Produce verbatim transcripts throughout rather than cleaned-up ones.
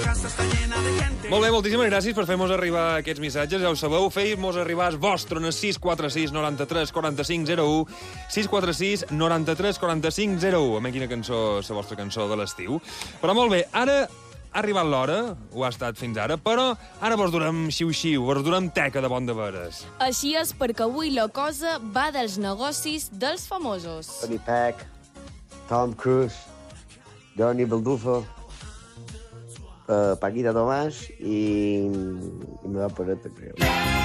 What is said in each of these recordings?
Molt bé, moltíssimes gràcies per fer-nos arribar aquests missatges. Ja ho sabeu, feu-nos arribar el vostre en el sis quatre sis noranta-tres quaranta-cinc zero u, sis quatre sis noranta-tres quaranta-cinc zero u. A mi quina cançó és la vostra cançó de l'estiu. Però molt bé, ara ha arribat l'hora, ho ha estat fins ara, però ara vos donem xiu-xiu, vos donem teca de bon de veres. Així és perquè avui la cosa va dels negocis dels famosos. Tony Peck, Tom Cruise, Johnny Baldufo, Uh, Paquita Tomàs i, i me va posar te creu.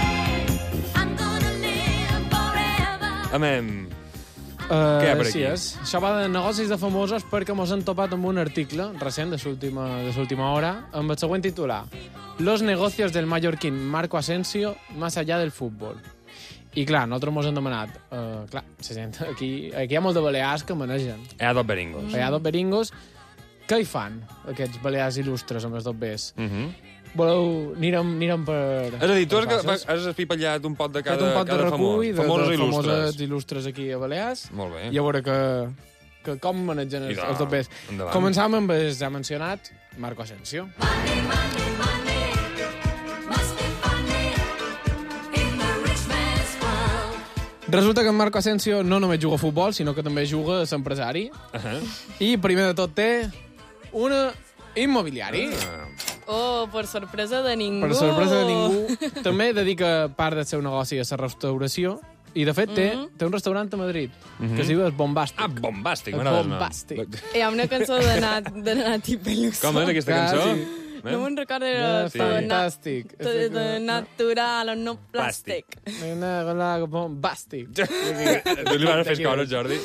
Amém. Uh, Què hi ha per aquí? Sí, és. Això va de negocis de famosos perquè mos han topat amb un article recent de l'última hora amb el següent titular: Los negocios del mallorquín Marco Asensio más allá del fútbol. I clar, nosaltres mos hem demanat, uh, clar, se sent, aquí, aquí hi ha molt de balears que manegen. Hi ha dos beringos. Hi ha dos beringos. Què hi fan, aquests balears il·lustres amb els dos bes? Uh -huh. Voleu... Anirem, anirem per... És a dir, tu has, has espipallat un pot de cada, un pot de cada famós. De, famosos de il·lustres. famoses il·lustres aquí a Balears. Molt bé. I a veure que, que com manegen els, els dos bes. Endavant. Començam amb el ja mencionat Marco Asensio. Money, money, money. Must be funny in the rich man's world. Resulta que en Marco Asensio no només juga a futbol, sinó que també juga a l'empresari. Uh -huh. I primer de tot té una immobiliari. Ah. Oh, per sorpresa de ningú. Per sorpresa de ningú. També dedica part del seu negoci a la restauració. I, de fet, té, Mhm. té un restaurant a Madrid, Mhm. que es diu El Bombàstic. Ah, bombàstic, El m'agrada. Bombàstic. Hi ha una cançó de Nat, de Nati Peluso. Com és aquesta Ah, cançó? sí. No me'n recordo. Ja, Era sí. fantàstic. De, de natural o no plàstic. Una gola bombàstic. Tu li vas fer escola, Jordi.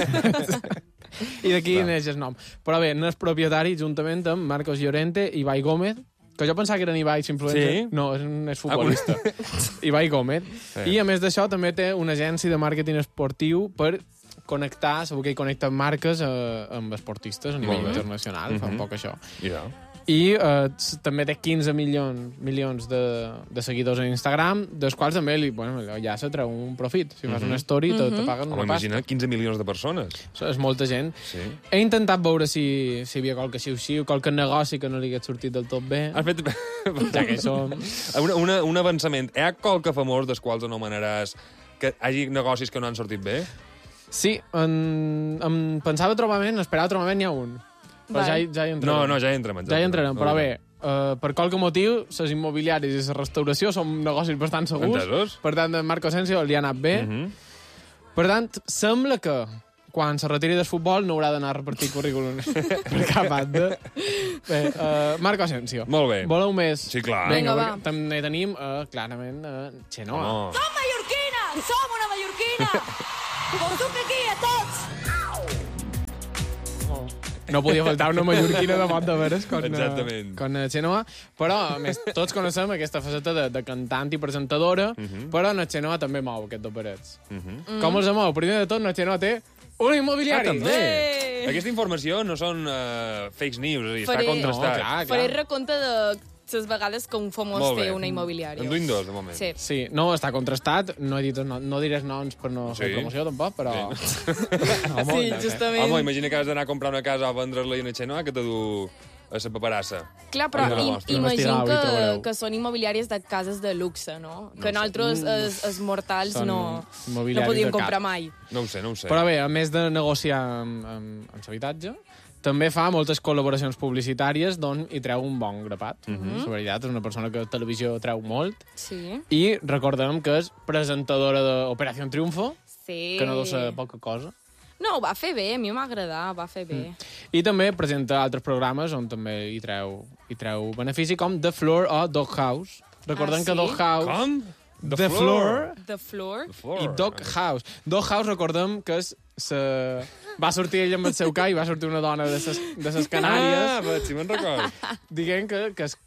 I d'aquí neix el nom. Però bé, n'és propietari, juntament amb Marcos Llorente i Ibai Gómez, que jo pensava que eren Ibai influencer. Sí? No, és un és futbolista. Ibai Gómez. Sí. I, a més d'això, també té una agència de màrqueting esportiu per connectar, segur que hi connecta marques eh, amb esportistes a nivell Molt bé. internacional, mm -hmm. fa un poc això. Ja. I eh, també té quinze milions, milions de, de seguidors en Instagram, dels quals també li, bueno, ja se treu un profit. Si fas Mhm. una story, te, te Mhm. paguen Home, una pasta. imagina quinze milions de persones. Això és molta gent. Sí. He intentat veure si, si hi havia qualque xiu-xiu, qualque negoci que no li hagués sortit del tot bé. Has fet... Ja que som... Una, una, un avançament. Hi ha qualque famós dels quals anomenaràs que hagi negocis que no han sortit bé? Sí, en, en pensava trobar més, esperava trobar més, n'hi ha un. Però ja, hi- ja hi entrarem. No, no, ja hi entrem. Ja hi entrarem, però bé, uh, per qualque motiu, les immobiliàries i la restauració són negocis bastant segurs. Entesos. Per tant, a Marco Asensio li ha anat bé. Uh -huh. Per tant, sembla que quan se retiri del futbol no haurà d'anar a repartir currículum per cap banda. Bé, uh, Marco Asensio. Molt bé. Voleu més? Sí, clar. Vinga, Vinga, va. perquè també tenim, uh, clarament, uh, Xenoa. No. Som mallorquines! Som una mallorquina! Com tu que aquí, a tots! No podia faltar una mallorquina de Mont de Veres con, Exactament. uh, con uh, Xenoa, però a més tots coneixem aquesta faceta de, de cantant i presentadora, uh -huh. però na Xenoa també mou aquests operets. Uh -huh. Mm. Com els mou? Primer de tot, na Xenoa té un Ah, immobiliari. també. Eh. Aquesta informació no són uh, fake news, és a dir, Faré- està contrastat. No, clar, Faré clar. recompte de les vegades que un famós Molt bé. té una immobiliària. En duim dos, de moment. Sí. Sí, no, està contrastat, no, he dit, no, no diré els noms per no fer Sí. promoció tampoc, però... Sí. Home, Sí, no, justament. Home, imagina que has d'anar a comprar una casa o vendre-la i una xenoa que te du a la paperassa. Clar, però Vinga, im mostra. imagino Investigau i que, trobareu. que són immobiliàries de cases de luxe, no? Que nosaltres, Mm. els, els mortals, Són no, no immobiliaris podíem de cap. comprar mai. No ho sé, no ho sé. Però bé, a més de negociar amb, amb, amb l'habitatge, també fa moltes col·laboracions publicitàries d'on hi treu un bon grapat. Mm -hmm. La veritat, és una persona que a televisió treu molt. Sí. I recordem que és presentadora d'Operació Triunfo, Sí. que no deu ser poca cosa. No, ho va fer bé, a mi m'ha agradat, va fer bé. Mm. I també presenta altres programes on també hi treu, hi treu benefici, com The Floor o Dog House. Recordem Ah, que sí? Dog House... Com? The, Floor The Floor. The Floor. i Dog House. Dog House, recordem que és sa... va sortir ell amb el seu ca i va sortir una dona de ses, de ses Canàries Ah, però si me'n record. dient que, que, es,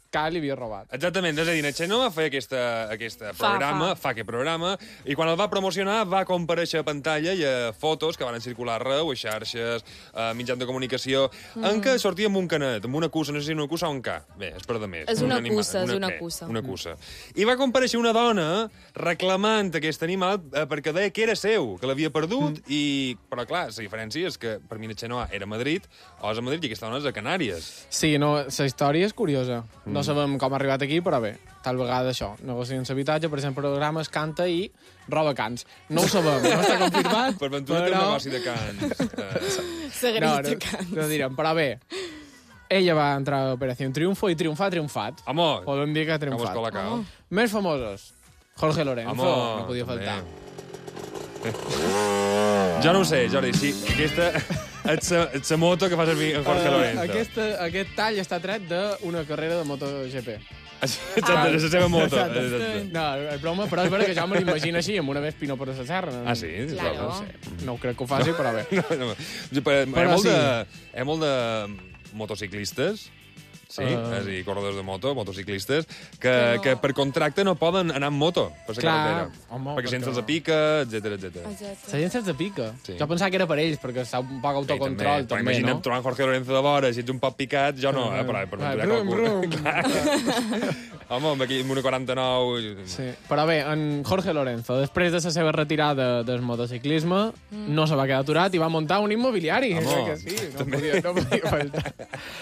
que li havia robat. Exactament, és a dir, Xenoa fa aquesta, aquesta Fa, programa, fa. fa aquest programa, i quan el va promocionar va comparèixer a pantalla i a fotos que van circular arreu, a xarxes, a mitjans de comunicació, mm. en què sortia amb un canet, amb una cussa, no sé si una cussa o un ca. Bé, és per de més. És una Un animal, cussa, és una bé, cussa. Una cussa. I va comparèixer una dona reclamant aquest animal eh, perquè deia que era seu, que l'havia perdut, mm. i... però clar, la diferència és que per mi Xenoa era a Madrid, o és a Madrid i aquesta dona és a Canàries. Sí, no, la història és curiosa. No sabem com ha arribat aquí, però bé, tal vegada això. Negocien l'habitatge, per exemple, programes, canta i roba cans. No ho sabem, no està confirmat, Per ventura té un però... negoci de cans. Eh, Segreix No, de no, cants. no direm, però bé, ella va entrar a Operació Triunfo i triomfar ha triomfat. Home, Podem dir que ha vamos triomfat. Colacao. Més famosos. Jorge Lorenzo, Home, no podia també. faltar. Jo no ho sé, Jordi, sí, aquesta és la- és la moto que fa servir en Jorge Eh, Lorenzo. aquesta, aquest tall està tret d'una carrera de MotoGP. Exacte, és la seva moto. Exacte. Exacte. No, és broma, però és vera que jo me l'imagino així, amb una Vespino per la serra. No, Ah, sí? Claro. No, sé, no crec que ho faci, però bé. No, no. Hi ha, Però molt sí. de, hi ha molt de motociclistes, sí, Uh. és a dir, corredors de moto, motociclistes, que, Que no. que per contracte no poden anar amb moto per la Clar, carretera. home, perquè gent perquè- se'ls pica, etcètera, etcètera. Exacte. La gent se'ls pica. Sí. Jo pensava que era per ells, perquè està un poc autocontrol, Però també, imagina't no? trobant Jorge Lorenzo de vora, si ets un poc picat, jo no, eh, però per Ah, ventura brum, qualcú... brum. Clar. Home, amb aquí amb una quaranta-nou... Sí. Però bé, en Jorge Lorenzo, després de la seva retirada del motociclisme, mm. no se va quedar aturat i va muntar un immobiliari. Home, Eh que sí, no també. podia, no podia faltar.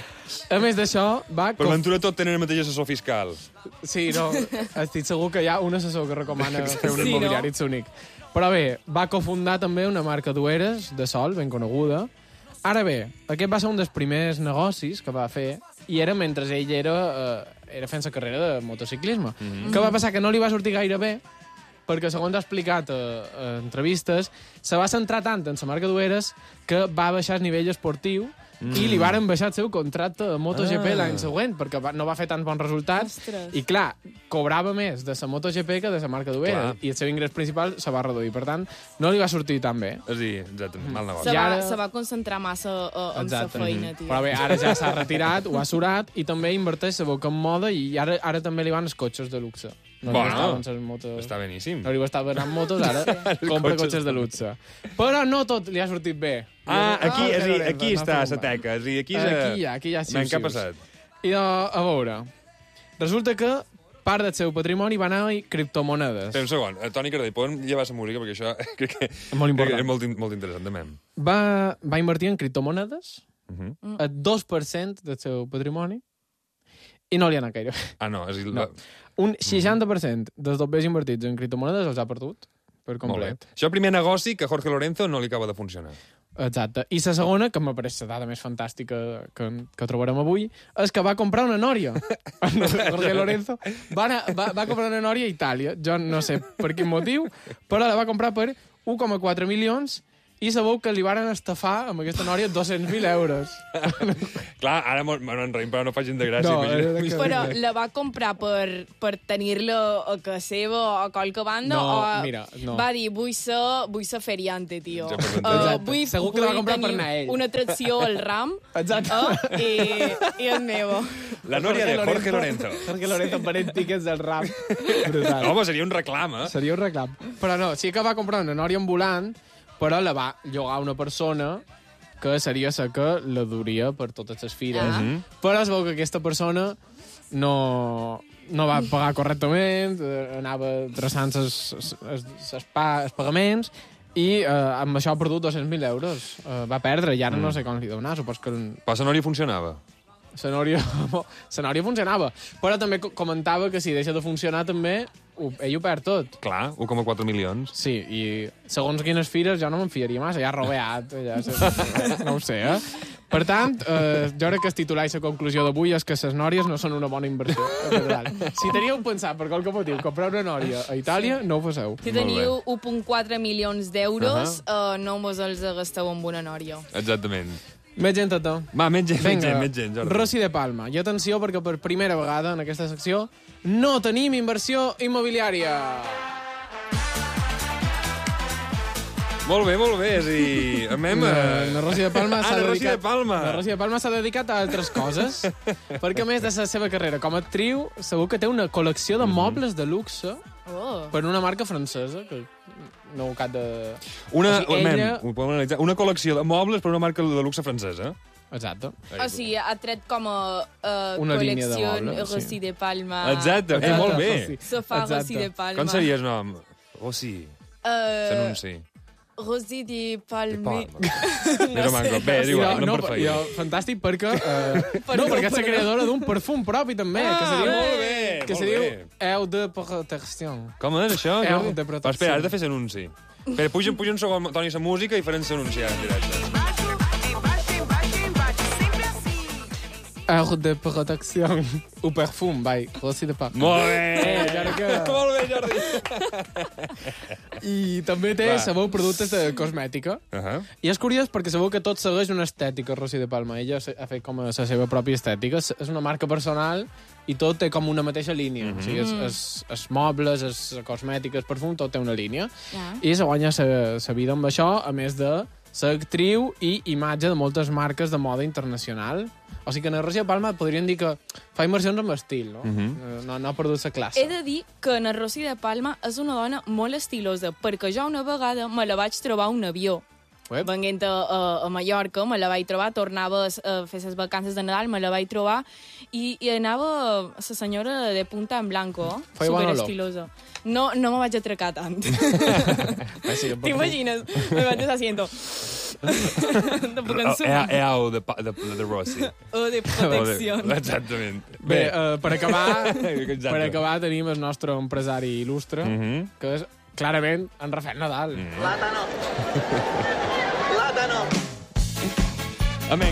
A més d'això, va... Per conf- ventura tot tenen el mateix assessor fiscal. Sí, no, estic segur que hi ha un assessor que recomana fer un Sí, immobiliari no? únic. Però bé, va cofundar també una marca d'ueres de sol, ben coneguda. Ara bé, aquest va ser un dels primers negocis que va fer i era mentre ell era, eh, era fent la carrera de motociclisme. Mm -hmm. Què va passar? Que no li va sortir gaire bé perquè, segons ha explicat a, a entrevistes, se va centrar tant en la marca d'ueres que va baixar el nivell esportiu mm. i li varen baixar el seu contracte de MotoGP Ah. l'any següent, perquè va, no va fer tants bons resultats. Ostres. I clar, cobrava més de la MotoGP que de la marca d'ueres, Clar. i el seu ingrés principal se va reduir. Per tant, no li va sortir tan bé. És a dir, exacte, mal negoci. Se, I va, ara- se va concentrar massa uh, en la Exacte. feina, tio. Però bé, ara ja s'ha retirat, ho ha surat, i també inverteix la boca en moda, i ara, ara també li van els cotxes de luxe. No li Bueno, estaven les motos... Està beníssim. No li estava anant motos, ara compra cotxes cotxes de luxe. Però no tot li ha sortit bé. Ah, aquí, Ah, és a dir, Lorenzo, aquí no està fem la mal. teca. És a dir, aquí, és, eh, Aquí hi ha, aquí hi ha Ben, què ha xius-xius. passat? I a, a veure, resulta que part del seu patrimoni va anar a criptomonedes. Espera un segon. Eh, Toni Cardell, podem llevar la música? Perquè això crec que, molt important. crec que és molt, in- molt interessant, també. Va, va invertir en criptomonedes Uh -huh. a dos per cent del seu patrimoni i no li ha anat gaire bé. Ah, no, és a dir... No. la- Un seixanta per cent dels dobbers invertits en criptomonedes els ha perdut per Molt bé. complet. Això és el primer negoci que Jorge Lorenzo no li acaba de funcionar. Exacte. I la segona, que m'apareix la dada més fantàstica que, que trobarem avui, és que va comprar una nòria. Jorge Lorenzo va, anar, va, va comprar una nòria a Itàlia. Jo no sé per quin motiu, però la va comprar per un coma quatre milions i sabeu que li van estafar amb aquesta nòria dos-cents mil euros. Clar, ara mo- me n'enreim, però no facin de gràcia. No, imagina't. era que- Però la va comprar per, per tenir-la a casa seva o a qualque banda? No, o mira, no. Va dir, vull ser, vull ser feriante, tio. Ja, per Uh, Exacte. vull, Segur que la va vull comprar per tenir anar ell. una atracció al ram Exacte. uh, i, i el meu. La nòria de Jorge Lorenzo. Jorge Lorenzo venent tiquets del rap. Brutal. Home, seria un reclam, eh? Seria un reclam. Però no, sí que va comprar una nòria ambulant, però la va llogar a una persona que seria la que la duria per totes les fires. Ah. Mhm. Però es veu que aquesta persona no, no va pagar correctament, eh, anava traçant els, els, els, els, pa, els pagaments, i eh, amb això ha perdut dos-cents mil euros. Eh, va perdre, i ara mm. no sé com li donar. Supos que el- Però la nòria funcionava. la nòria, la nòria funcionava. Però també co- comentava que si deixa de funcionar també, ho, ell ho perd tot. Clar, un coma quatre milions. Sí, i segons quines fires jo no me'n fiaria massa, ja robeat, ja, no ho sé, eh? Per tant, eh, jo crec que el titular i la conclusió d'avui és que les nòries no són una bona inversió. En general. Si teníeu pensat per qualque motiu comprar una nòria a Itàlia, no ho faceu. Si Molt teniu un coma quatre milions d'euros, uh, no vos els gasteu amb una nòria. Exactament. Més gent a to. Va, més gent, més Vinga, gent, més gent, Jordi. Rossi de Palma. I atenció, perquè per primera vegada en aquesta secció no tenim inversió immobiliària. Molt bé, molt bé. És a dir, a mem... Na, na Rossi de Palma Ah, s'ha na Rossi dedicat... de Palma. Na Rossi de Palma s'ha dedicat a altres coses, perquè a més de la seva carrera com a actriu, segur que té una col·lecció de mobles de luxe Oh. per una marca francesa, que no ho cap de... Una, O sigui, mem, ella- ho podem analitzar. Una col·lecció de mobles per una marca de luxe francesa. Exacte. O sigui, ha tret com a uh, Una línia de col·lecció mobles, sí. Rossi de Palma. Exacte, eh, Exacte, molt bé. Rossi. Sofà Exacte. Rossi de Palma. Com seria el nom? Oh, sí. Uh, S'anunci. Rossi de Palma. Palma. És manco. Bé, és igual, no, no, per feina. jo, fantàstic perquè... Uh, Perdó, no, perquè és la perdó. creadora d'un perfum propi, també, Ah, que se diu... molt bé, que se molt diu bé. Eau de Protection. Com és això? Eh, Jordi? de protecció. Va, espera, has de fer l'anunci. Espera, puja, puja un segon, Toni, la música i farem l'anunci ara en directe. Eau de Protection. O perfum, vai, Rossi de Palma. Molt bé! Eh, ja no queda. Molt bé, Jordi! I també té, Va. sabeu, productes de cosmètica. Uh -huh. I és curiós perquè sabeu que tot segueix una estètica, Rossi de Palma. Ella se- ha fet com a la seva pròpia estètica. És és una marca personal i tot té com una mateixa línia. Mm -hmm. O sigui, els, els, els mobles, els cosmètics, el perfum, tot té una línia. Ja. I se guanya la vida amb això, a més de ser actriu i imatge de moltes marques de moda internacional. O sigui que en Rossi de Palma podríem dir que fa immersions amb estil, no? Mhm. No, no ha perdut la classe. He de dir que na Rossi de Palma és una dona molt estilosa, perquè jo una vegada me la vaig trobar a un avió. Uep. Venint a, a, a Mallorca, me la vaig trobar, tornava a fer les vacances de Nadal, me la vaig trobar, i, i anava la senyora de punta en blanco, Feia bona olor. superestilosa. No, no me vaig atracar tant. Ah, sí, el perfum. T'imagines? Me vaig deshaciendo. No puc ensumir. E A O de, pa- de, de Rossi. O de protecció. Exactament. Bé, uh, per acabar, Exacte. per acabar tenim el nostre empresari il·lustre, mm Mhm. -hmm. que és clarament en Rafael Nadal. Mm. Amén.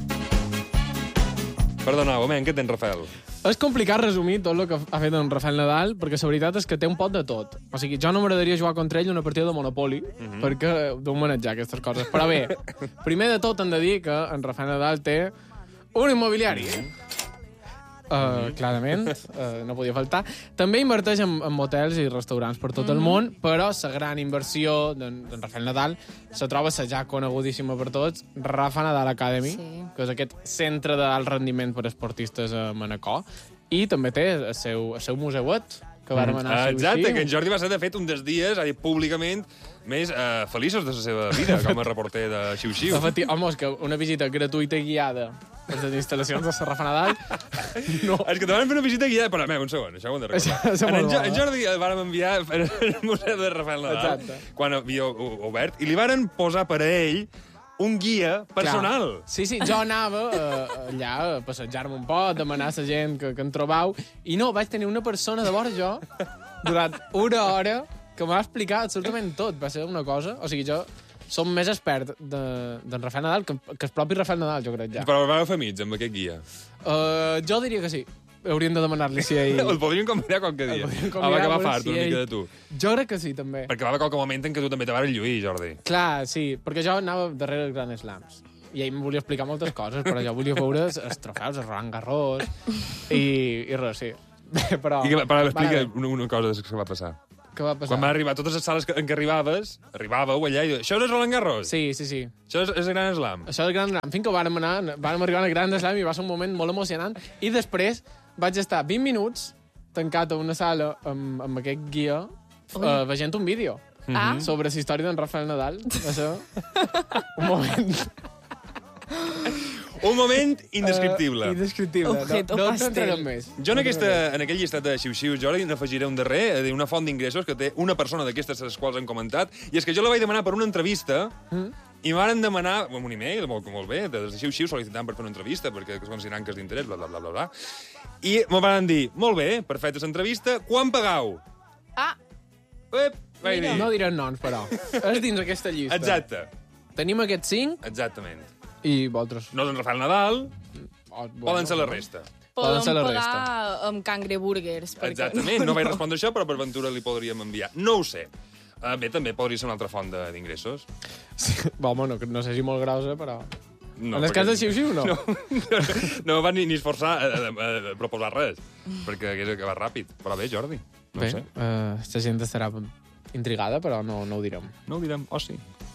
Perdoneu, amén, què tens, Rafael? És complicat resumir tot el que ha fet en Rafael Nadal, perquè la veritat és que té un pot de tot. O sigui, jo no m'agradaria jugar contra ell una partida de Monopoly, mm -hmm. perquè deu manejar aquestes coses. Però bé, primer de tot hem de dir que en Rafael Nadal té un immobiliari. Uh, clarament, uh, no podia faltar. També inverteix en, en motels i restaurants per tot el món, però la gran inversió d'en d'en Rafael Nadal se troba la ja conegudíssima per tots Rafa Nadal Academy, Sí. que és aquest centre d'alt rendiment per esportistes a Manacor, i també té el seu, el seu museuet, que vàrem anar a Exacte, Xiu-Xiu. que en Jordi va ser, de fet, un dels dies, ha dit públicament, més eh, feliços de la seva vida, com a reporter de Xiu-Xiu. Efecti- Home, és que una visita gratuïta i guiada per les instal·lacions de la Rafa Nadal... No. És que te van fer una visita guiada... Però, a un segon, això ho hem de recordar. Això- això en, en, molt Jo- bo, en eh? Jordi el vàrem enviar al Museu de Rafael Nadal, Exacte. quan havia o- obert, i li varen posar per a ell un guia personal. Clar. Sí, sí, jo anava uh, allà a passejar-me un poc, demanar a la gent que, que en trobau, i no, vaig tenir una persona de vora jo durant una hora que m'ha explicat absolutament tot. Va ser una cosa... O sigui, jo som més expert de- d'en Rafael Nadal que, que el propi Rafael Nadal, jo crec, ja. Però el vàreu fer amics, amb aquest guia. Uh, jo diria que sí. Hauríem de demanar-li si ell... El podríem convidar qualque dia. El podríem Ah, va convidar, acabar a veure fart si una ell- mica de tu. Jo crec que sí, també. Perquè va haver qualque moment en què tu també te vas lluir, Jordi. Clar, sí, perquè jo anava darrere els Grand Slams. I ell em volia explicar moltes coses, però jo volia veure els, els trofeus, el Roland Garros, i, i res, sí. Bé, però... I que, però explica Vale, una, una cosa que va passar. què va passar? Quan va arribar a totes les sales que, en què arribaves, arribàveu allà i dius, això és el Roland Garros? Sí, sí, sí. Això és, és el Gran Slam? Això del Grand Slam. En fi, que vàrem, anar, vàrem arribar al Grand Slam i va ser un moment molt emocionant. I després vaig estar vint minuts tancat a una sala amb, amb aquest guia uh, veient un vídeo Ah, sobre la història d'en Rafael Nadal. Va ser un moment... Un moment indescriptible. Uh, indescriptible. Objeto no, no pastel. t'entrarem més. Jo en, aquesta, en aquell llistat de xiu-xius, Jordi, n'afegiré un darrer, eh, una font d'ingressos que té una persona d'aquestes a les quals han comentat, i és que jo la vaig demanar per una entrevista, mm. i em van demanar, amb un e-mail, molt, molt bé, des de xiu-xiu sol·licitant per fer una entrevista, perquè es consideren que és d'interès, bla, bla, bla, bla, bla. I me van dir, molt bé, perfecte, l'entrevista, quan pagau? ah, Ep, vaig dir. No direm noms, però. És dins aquesta llista. Exacte, Tenim aquests cinc exactament. i vosaltres. No és en Rafael Nadal, Oh, bueno, poden ser la resta. Poden podem ser la pagar amb cangreburgers. perquè- Exactament, no vaig respondre això, però per ventura li podríem enviar. No ho sé. Uh, bé, també podria ser una altra font de- d'ingressos. Sí. Bueno, no, no sé si molt grossa, però... No, en les perquè- cases de xiu-xiu, no? No, no, no va ni, ni esforçar a, a, a proposar res, perquè hagués acabat ràpid. Però bé, Jordi, no Bé, ho sé. uh, la gent estarà intrigada, però no, no ho direm. No ho direm, o sí.